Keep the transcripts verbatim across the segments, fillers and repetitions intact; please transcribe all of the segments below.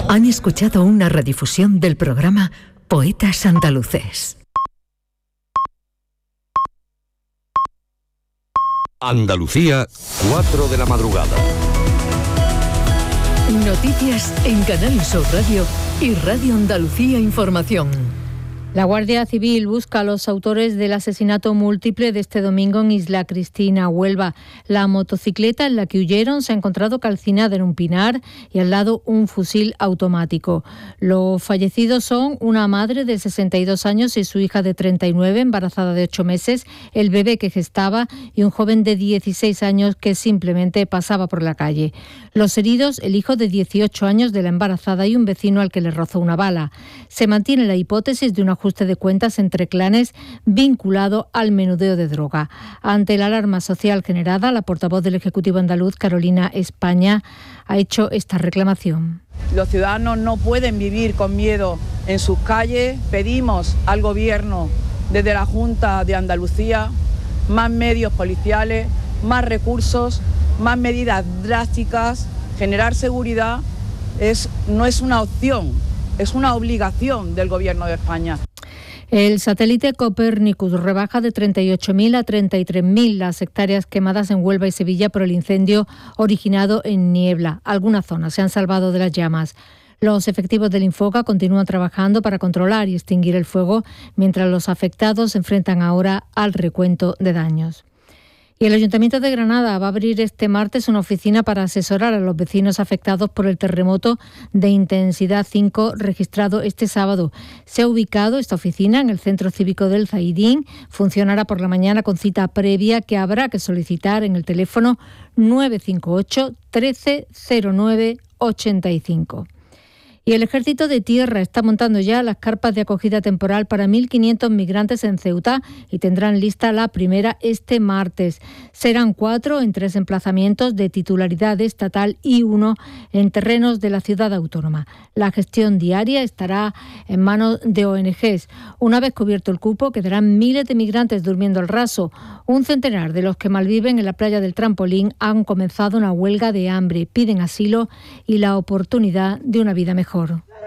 Han escuchado una redifusión del programa Poetas Andaluces. Andalucía, cuatro de la madrugada. Noticias en Canal Sur Radio y Radio Andalucía Información. La Guardia Civil busca a los autores del asesinato múltiple de este domingo en Isla Cristina, Huelva. La motocicleta en la que huyeron se ha encontrado calcinada en un pinar y al lado un fusil automático. Los fallecidos son una madre de sesenta y dos años y su hija de treinta y nueve, embarazada de ocho meses, el bebé que gestaba y un joven de dieciséis años que simplemente pasaba por la calle. Los heridos, el hijo de dieciocho años de la embarazada y un vecino al que le rozó una bala. Se mantiene la hipótesis de una ajuste de cuentas entre clanes vinculado al menudeo de droga. Ante la alarma social generada, la portavoz del Ejecutivo andaluz, Carolina España, ha hecho esta reclamación. Los ciudadanos no pueden vivir con miedo en sus calles. Pedimos al Gobierno, desde la Junta de Andalucía, más medios policiales, más recursos, más medidas drásticas. Generar seguridad es, no es una opción, es una obligación del Gobierno de España. El satélite Copernicus rebaja de treinta y ocho mil a treinta y tres mil las hectáreas quemadas en Huelva y Sevilla por el incendio originado en Niebla. Algunas zonas se han salvado de las llamas. Los efectivos del Infoca continúan trabajando para controlar y extinguir el fuego, mientras los afectados se enfrentan ahora al recuento de daños. Y el Ayuntamiento de Granada va a abrir este martes una oficina para asesorar a los vecinos afectados por el terremoto de intensidad cinco registrado este sábado. Se ha ubicado esta oficina en el Centro Cívico del Zaidín. Funcionará por la mañana con cita previa que habrá que solicitar en el teléfono nueve cinco ocho, trece cero nueve, ochenta y cinco. Y el Ejército de Tierra está montando ya las carpas de acogida temporal para mil quinientos migrantes en Ceuta y tendrán lista la primera este martes. Serán cuatro en tres emplazamientos de titularidad estatal y uno en terrenos de la ciudad autónoma. La gestión diaria estará en manos de O N Ges. Una vez cubierto el cupo, quedarán miles de migrantes durmiendo al raso. Un centenar de los que malviven en la playa del Trampolín han comenzado una huelga de hambre. Piden asilo y la oportunidad de una vida mejor.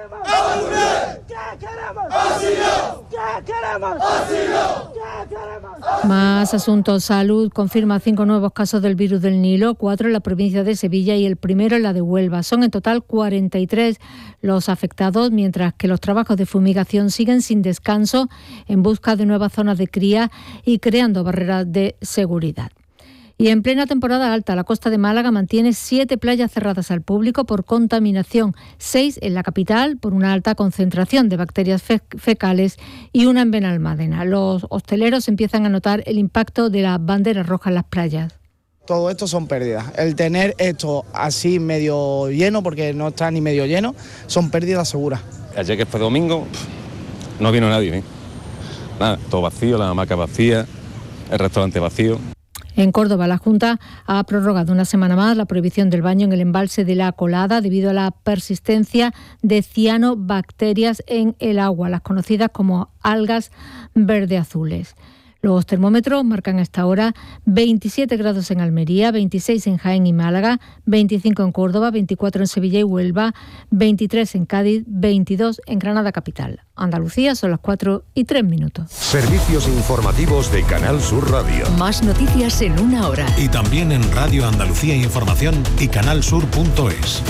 Más asuntos. Salud confirma cinco nuevos casos del virus del Nilo, cuatro en la provincia de Sevilla y el primero en la de Huelva. Son en total cuarenta y tres los afectados, mientras que los trabajos de fumigación siguen sin descanso en busca de nuevas zonas de cría y creando barreras de seguridad. Y en plena temporada alta, la costa de Málaga mantiene siete playas cerradas al público por contaminación, seis en la capital por una alta concentración de bacterias fe- fecales y una en Benalmádena. Los hosteleros empiezan a notar el impacto de las banderas rojas en las playas. Todo esto son pérdidas. El tener esto así medio lleno, porque no está ni medio lleno, son pérdidas seguras. Ayer que fue domingo, no vino nadie, ¿eh? Nada, todo vacío, la hamaca vacía, el restaurante vacío. En Córdoba, la Junta ha prorrogado una semana más la prohibición del baño en el embalse de La Colada debido a la persistencia de cianobacterias en el agua, las conocidas como algas verde-azules. Los termómetros marcan a esta hora veintisiete grados en Almería, veintiséis en Jaén y Málaga, veinticinco en Córdoba, veinticuatro en Sevilla y Huelva, veintitrés en Cádiz, veintidós en Granada capital. Andalucía son las cuatro y tres minutos. Servicios informativos de Canal Sur Radio. Más noticias en una hora. Y también en Radio Andalucía Información y canalsur punto es.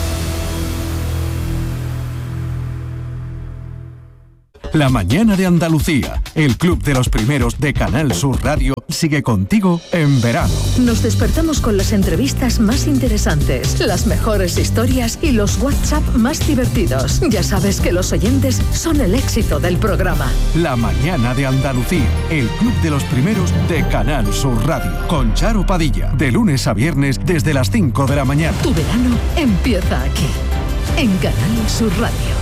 La mañana de Andalucía, el club de los primeros de Canal Sur Radio, sigue contigo en verano. Nos despertamos con las entrevistas más interesantes, las mejores historias y los WhatsApp más divertidos. Ya sabes que los oyentes son el éxito del programa. La mañana de Andalucía, el club de los primeros de Canal Sur Radio, con Charo Padilla, de lunes a viernes desde las cinco de la mañana. Tu verano empieza aquí, en Canal Sur Radio.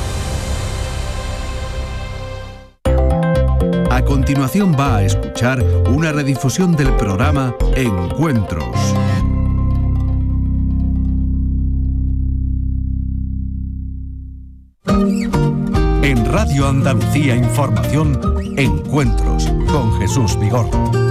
A continuación va a escuchar una redifusión del programa Encuentros. En Radio Andalucía Información, Encuentros con Jesús Vigorra.